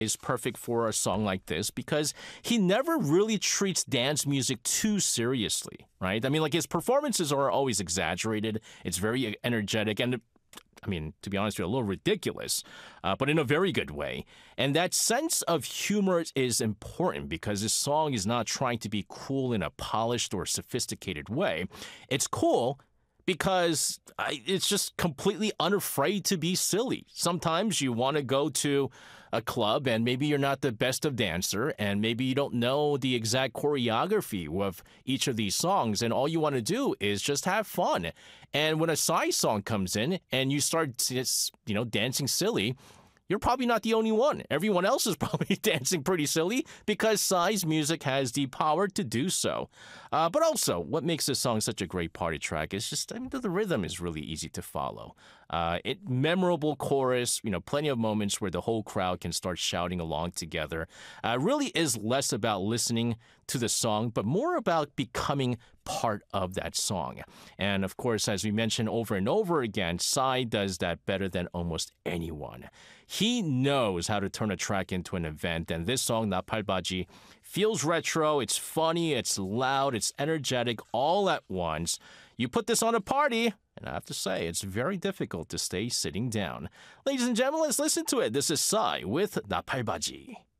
is perfect for a song like this because he never really treats dance music too seriously, right? I mean, like his performances are always exaggerated. It's very energetic and I mean, to be honest with you, a little ridiculous, but in a very good way. And that sense of humor is important because this song is not trying to be cool in a polished or sophisticated way. It's cool because it's just completely unafraid to be silly. Sometimes you want to go to a club and maybe you're not the best of dancer and maybe you don't know the exact choreography of each of these songs and all you want to do is just have fun. And when a Psy song comes in and you start dancing silly, you're probably not the only one. Everyone else is probably dancing pretty silly because Psy's music has the power to do so. But also, what makes this song such a great party track is just the rhythm is really easy to follow. Memorable chorus, plenty of moments where the whole crowd can start shouting along together. Really is less about listening to the song, but more about becoming part of that song. And of course, as we mentioned over and over again, Psy does that better than almost anyone. He knows how to turn a track into an event, and this song, 나팔바지, feels retro, it's funny, it's loud, it's energetic all at once. You put this on a party, and I have to say, it's very difficult to stay sitting down. Ladies and gentlemen, let's listen to it. This is Psy with 나팔바지.